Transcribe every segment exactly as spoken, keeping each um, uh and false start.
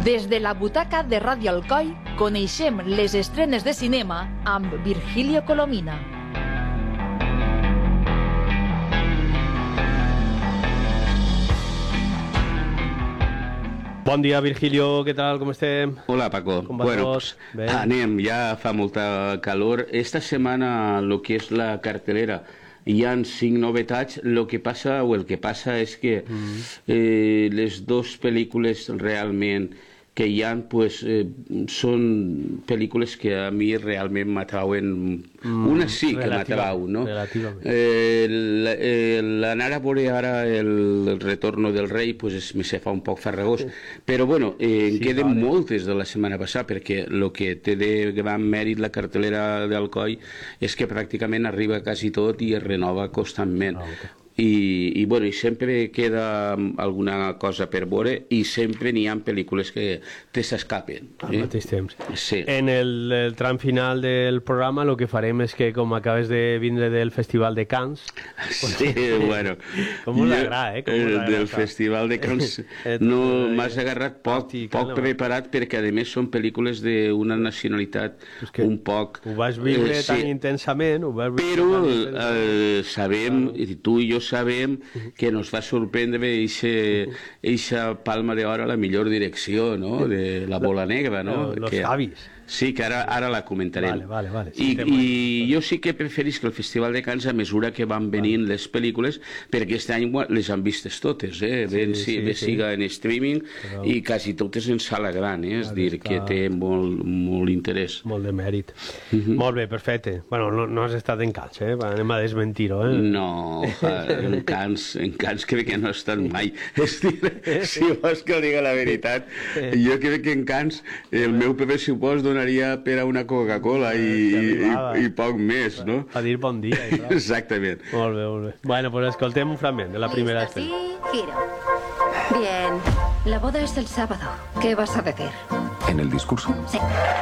Des de la butaca de Ràdio Alcoi coneixem les estrenes de cinema amb Virgilio Colomina. Bon dia, Virgilio, què tal, com estem? Hola, Paco. Com va bueno, tot? Bé. Anem, ja fa molta calor. Esta setmana, lo que és la cartelera, hi ha cinc novetats. Lo que passa, o el que passa és que mm. eh, les dues pel·lícules realment que hi ha, pues, eh, són pel·lícules que a mi realment m'atrauen. Mm, una sí que m'atrau, no? Eh, L'anar a veure ara el, el Retorno del Rei, pues, es, me se fa un poc farragós. Però, bueno, eh, en sí, queden vale. moltes de la setmana passada, perquè el que té de gran mèrit la cartelera d'Alcoi és que pràcticament arriba quasi tot i es renova constantment. Ah, okay. I, i, bueno, i sempre queda alguna cosa per veure i sempre n'hi ha pel·lícules que te s'escapen. Al eh? mateix temps. Sí. En el, el tram final del programa el que farem és que, com acabes de vindre del Festival de Cannes... Sí, bueno... Com us agrada, eh? Com us agrada, del Festival de Cannes no m'has agarrat poc, poc preparat, perquè a més són pel·lícules d'una nacionalitat un poc... Ho vas viure eh, tan sí. intensament... Ho vas viure però tan intensament. Eh, sabem, i tu i jo sabem que nos va sorprendre eixa palma d'or a la millor direcció, no? De La bola negra, no? Los que, Javis. Sí, que ara, ara la comentarem. Vale, vale, vale. I, i jo sí que preferisc el Festival de Cannes a mesura que van venint vale. les pel·lícules, perquè aquest any les han vistes totes, eh? Sí, ben, sí, bé sí. siga en streaming, però... i quasi totes en sala gran, eh? És a dir, que té molt, molt interès. Molt de mèrit. Uh -huh. Molt bé, perfecte. Bueno, no, no has estat en Cannes, eh? Anem a desmentir-ho, eh? No, en Cannes, en Cannes crec que no he estat mai. És dir, si vols que digui la veritat, jo crec que en Cannes el meu pressupost donaria per a una Coca-Cola i, i, i poc més, no? A dir bon dia. Exactament. Molt bé, molt bé. Bueno, pues escoltem un fragment de la primera escena. Sí, giro. Bien. La boda es el sábado. ¿Qué vas a decir? ¿En el discurso? Sí.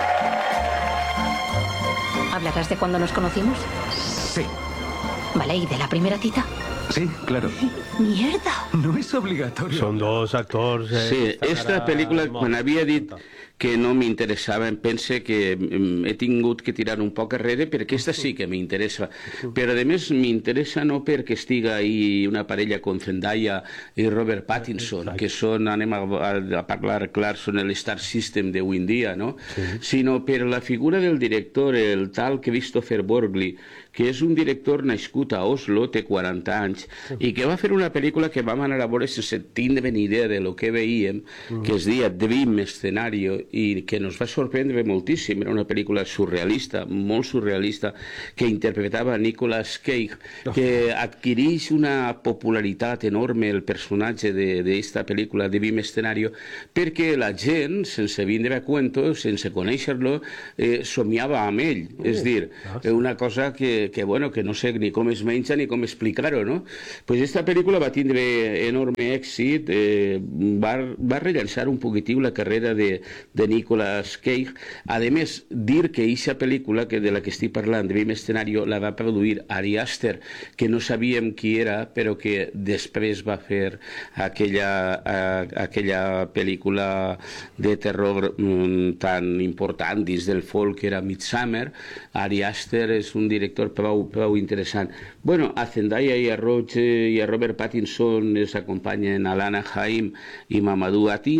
¿Hablarás de cuando nos conocimos? Sí. Vale, ¿y de la primera cita? Sí, claro. ¡Mierda! No es obligatorio. Son dos actors... Eh, sí, esta pel·lícula, quan havia dit que no m'interessava, em pense que he tingut que tirar un poc arrere, perquè aquesta sí que m'interessa. Però, a més, m'interessa no perquè estiga ahí una parella con Zendaya i Robert Pattinson, que són, anem a, a parlar clar, són el Star System d'avui en dia, no? Sí. Sinó per la figura del director, el tal Christopher Borgli, que és un director nascut a Oslo, té quaranta anys, i que va fer una pel·lícula que vam anar a veure sense tindre ni idea de lo que veíem, que es deia Dream Scenario, i que nos va sorprendre moltíssim. Era una pel·lícula surrealista, molt surrealista, que interpretava Nicolas Cage, que adquireix una popularitat enorme el personatge d'esta pel·lícula Dream Scenario, perquè la gent, sense vindre a cuento, sense conèixer-lo, eh, somiava amb ell. És dir, una cosa que, que, bueno, que no sé ni com es menja ni com explicar-ho, no? Pues esta pel·lícula va tindre enorme èxit, eh, va, va rellançar un poquitiu la carrera de, de Nicolas Cage. A més, dir que aquesta pel·lícula que de la que estic parlant, Dream Scenario, la va produir Ari Aster, que no sabíem qui era, però que després va fer aquella, a, aquella pel·lícula de terror mm, tan important dins del folk, que era Midsommar. Ari Aster és un director prou, prou interessant. Bueno, a Zendaya i a Roche i a Robert Pattinson els acompanyen Alana Haim i Mamadou Ati,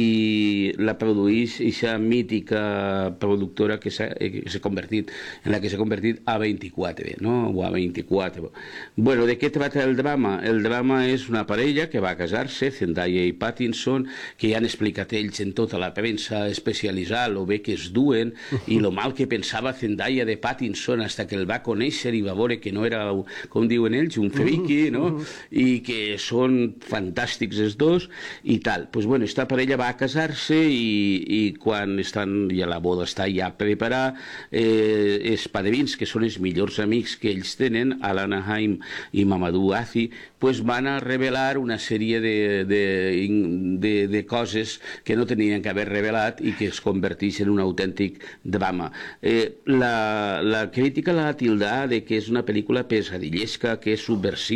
i la produeix aquesta mítica productora que s'ha convertit, en la que s'ha convertit A veinticuatro, no? O A veinticuatro. Bueno, de què tracta el drama? El drama és una parella que va a casar-se, Zendaya i Pattinson, que ja han explicat ells en tota la premsa especialitzada lo bé que es duen i lo mal que pensava Zendaya de Pattinson hasta que el va conèixer i va veure que no era, com diuen ells, un friki, no? I que són fantàstics els dos i tal. Pues bueno, esta parella va a casar-se i, i quan estan, ja la boda està ja preparada, eh, els padrins, que són els millors amics que ells tenen, Alana Haim i Mamadou Athi, pues van a revelar una sèrie de, de, de, de coses que no tenien que haver revelat i que es converteix en un autèntic drama. Eh, la, la crítica l'ha tildat de que és una pel·lícula pesadillesca, que és subversiva,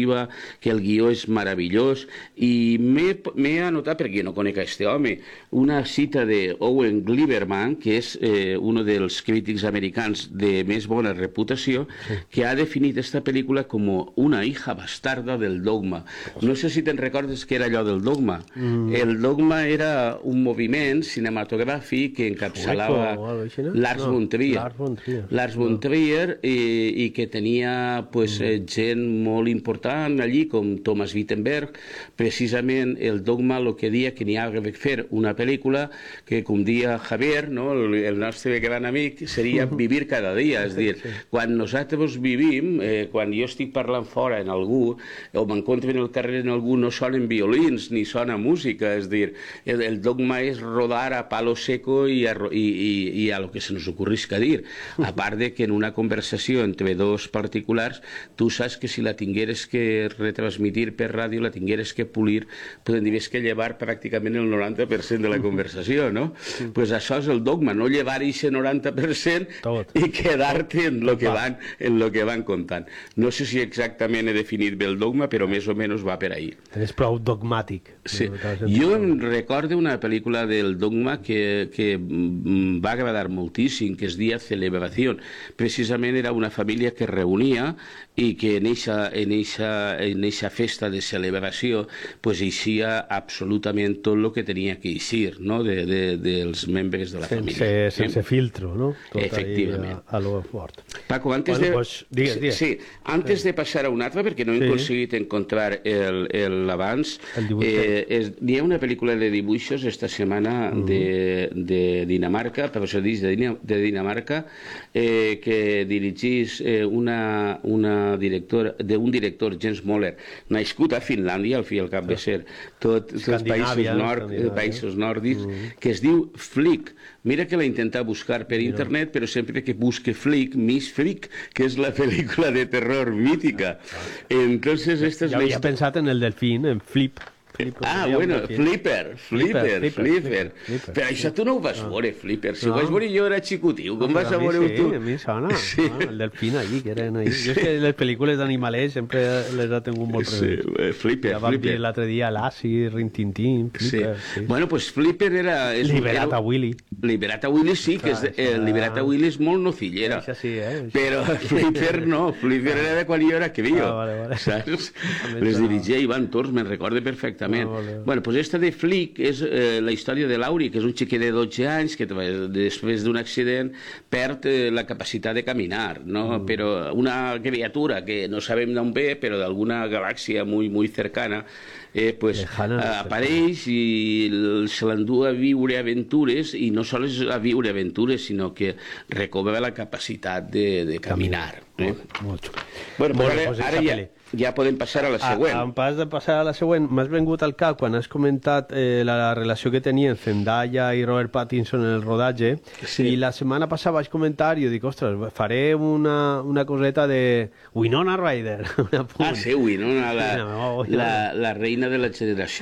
narrativa, que el guió és meravellós, i m'he anotat, perquè no conec a este home, una cita de Owen Gleiberman, que és eh, un dels crítics americans de més bona reputació, sí. que ha definit esta pel·lícula com una hija bastarda del dogma. No sé si te'n recordes què era allò del dogma. Mm. El dogma era un moviment cinematogràfic que encapçalava Lars no, von Trier. Lars von Trier, Lars von Trier i, i que tenia pues, mm. gent molt important allí, com Thomas Wittenberg. Precisament el dogma el que dia que n'hi ha de fer una pel·lícula que, com dia Javier, no, el, el nostre gran amic, seria vivir cada dia. És dir, quan nosaltres vivim, eh, quan jo estic parlant fora en algú, o m'encontro en el carrer en algú, no sonen violins ni sona música. És dir, el, el dogma és rodar a palo seco i a, i, i, i a lo que se nos ocurrisca dir. A part de que en una conversació entre dos particulars, tu saps que si la tingueres que retransmitir per ràdio, la tingueres que polir, tindries que llevar pràcticament el noranta per cent de la conversació, no? Doncs pues això és el dogma, no llevar aquest noranta per cent Tot. I quedar-te en lo que van, en lo que van contant. No sé si exactament he definit bé el dogma, però més o menys va per ahí. És prou dogmàtic. Sí. Jo em recordo una pel·lícula del dogma que, que va agradar moltíssim, que es deia Celebración. Precisament era una família que reunia i que en eixa, en eixa, en eixa festa de celebració pues eixia absolutament tot el que tenia que eixir, no? de, de, dels membres de la sense, família. Sense sí? filtro, no? Tot efectivament. A, a lo fort. Paco, antes, bueno, de, pues, digues, digues. Sí, antes sí. de passar a un altre, perquè no he sí. aconseguit encontrar el, el abans, eh, n'hi ha una pel·lícula de dibuixos esta setmana mm. de, de Dinamarca, professors de, de Dinamarca, eh, que dirigís eh, una, una director, d'un director, Jens Moller, nascut a Finlàndia, al fi i al cap de ser, tots els països, nord, països nòrdics, mm. que es diu Flick. Mira que l'he intentat buscar per internet, però sempre que busque Flick, Miss Flick, que és la pel·lícula de terror mítica. Entonces, esta es ja la havia pensat en el delfín, en Flip. Flipper, ah, bueno, Flipper, Flipper, Flipper, Flipper. Flipper. Però això tu no ho vas veure, Flipper. Si ho vas veure jo era xicotiu, com vas a veure tu? Sí, a mi sona. Sí. Ah, el delfín allí, que eren allí. Jo és que les pel·lícules d'animalers sempre les ha tingut molt presents. Sí, Flipper, ja vam Flipper. dir l'altre dia Lassie, Rintintín, Flipper. Sí. Sí. Bueno, pues Flipper era... És Liberata Willy. Liberata Willy sí, que és, eh, Liberata Willy és molt nocillera. Això sí, eh? Això però Flipper no, Flipper era de quan jo era crió. Ah, vale, vale. Saps? Les dirigia Ivan Tors, me'n recorde perfectament. Ah, vale. Bueno, pues esta de Flick és eh, la història de Lauri, que és un xiquet de dotze anys que després d'un accident perd eh, la capacitat de caminar, no? Mm. Però una criatura que no sabem d'on ve, però d'alguna galàxia muy, muy cercana, eh, pues, eh, apareix i se l'endú a viure aventures, i no sols a viure aventures, sinó que recobra la capacitat de, de caminar. Eh? Molt, molt. Bueno, pues ara, pues ara ja, ja podem passar a la següent. En pas de passar a la següent, m'has vengut al cap quan has comentat eh, la, la relació que tenien Zendaya i Robert Pattinson en el rodatge, sí. I la setmana passada vaig comentar i dic, ostres, faré una, una coseta de Winona Ryder. Ah, sí, Winona, la, la, la reina de la generació.